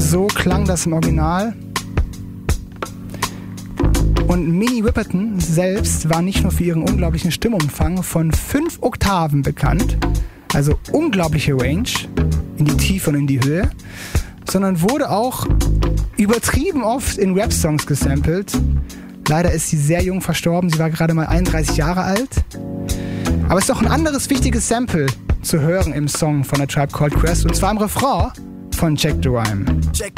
So klang das im Original. Und Minnie Riperton selbst war nicht nur für ihren unglaublichen Stimmumfang von 5 Oktaven bekannt, also unglaubliche Range in die Tiefe und in die Höhe, sondern wurde auch übertrieben oft in Rap-Songs gesampelt. Leider ist sie sehr jung verstorben, sie war gerade mal 31 Jahre alt. Aber es ist doch ein anderes wichtiges Sample zu hören im Song von A Tribe Called Quest, und zwar im Refrain von Check the Rhyme. Check